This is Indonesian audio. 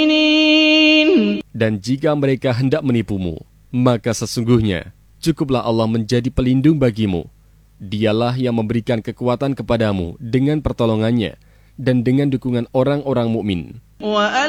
Dan jika mereka hendak menipumu, maka sesungguhnya cukuplah Allah menjadi pelindung bagimu. Dialah yang memberikan kekuatan kepadamu dengan pertolongannya dan dengan dukungan orang-orang mukmin.